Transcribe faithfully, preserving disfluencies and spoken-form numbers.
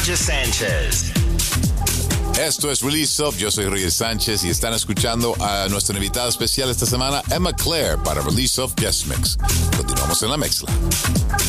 Sánchez. Esto es Release Up, yo soy Reyes Sánchez y están escuchando a nuestra invitada especial esta semana, Emma Claire, para Release Up Guest Mix. Continuamos en la mezcla.